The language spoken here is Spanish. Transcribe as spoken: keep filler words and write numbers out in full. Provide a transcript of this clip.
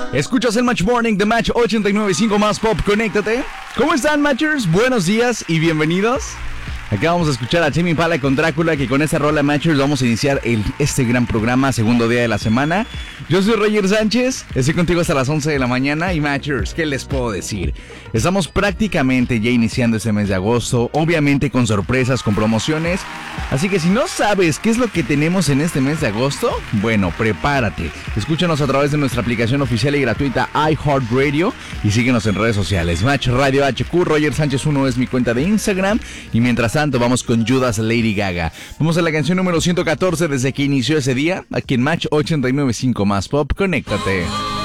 Escuchas el Match Morning de Match ochenta y nueve punto cinco más Pop, conéctate. ¿Cómo están, Matchers? Buenos días y bienvenidos. Acá vamos a escuchar a Tame Impala con Drácula, que con esta rola, Matchers, vamos a iniciar el, este gran programa, segundo día de la semana. Yo soy Roger Sánchez, estoy contigo hasta las once de la mañana y Matchers, ¿qué les puedo decir? Estamos prácticamente ya iniciando este mes de agosto, obviamente con sorpresas, con promociones. Así que si no sabes qué es lo que tenemos en este mes de agosto, bueno, prepárate. Escúchanos a través de nuestra aplicación oficial y gratuita iHeartRadio y síguenos en redes sociales. Match Radio H Q, Roger Sánchez uno es mi cuenta de Instagram y mientras tanto vamos con Judas Lady Gaga. Vamos a la canción número ciento catorce desde que inició ese día, aquí en Match ochenta y nueve punto cinco más Pop, conéctate.